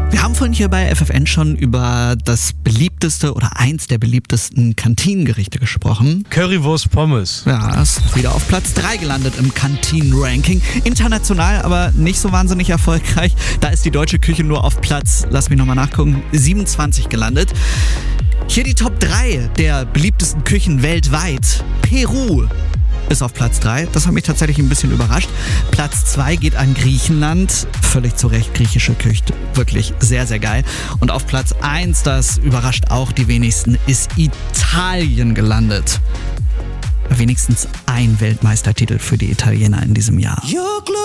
Wir haben vorhin hier bei FFN schon über das beliebteste oder eins der beliebtesten Kantinengerichte gesprochen. Currywurst Pommes. Ja, ist wieder auf Platz 3 gelandet im Kantinen-Ranking. International aber nicht so wahnsinnig erfolgreich. Da ist die deutsche Küche nur auf Platz, lass mich nochmal nachgucken, 27 gelandet. Hier die Top 3 der beliebtesten Küchen weltweit. Peru ist auf Platz 3. Das hat mich tatsächlich ein bisschen überrascht. Platz 2 geht an Griechenland. Völlig zu Recht, griechische Küche. Wirklich sehr, sehr geil. Und auf Platz 1, das überrascht auch die wenigsten, ist Italien gelandet. Wenigstens ein Weltmeistertitel für die Italiener in diesem Jahr.